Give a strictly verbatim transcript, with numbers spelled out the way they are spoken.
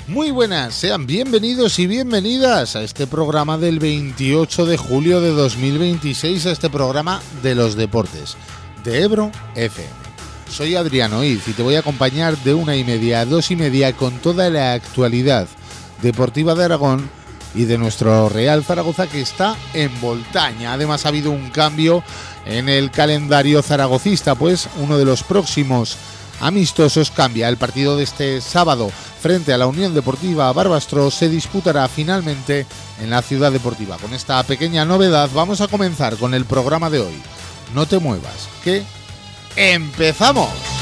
Muy buenas, sean bienvenidos y bienvenidas a este programa del veintiocho de julio de dos mil veintiséis, a este programa de los deportes de Ebro F M. Soy Adrián Oiz y te voy a acompañar de una y media a dos y media con toda la actualidad deportiva de Aragón y de nuestro Real Zaragoza, que está en Voltaña. Además ha habido un cambio en el calendario zaragocista, pues uno de los próximos amistosos cambia. El partido de este sábado frente a la Unión Deportiva Barbastro se disputará finalmente en la Ciudad Deportiva. Con esta pequeña novedad vamos a comenzar con el programa de hoy. No te muevas, que empezamos.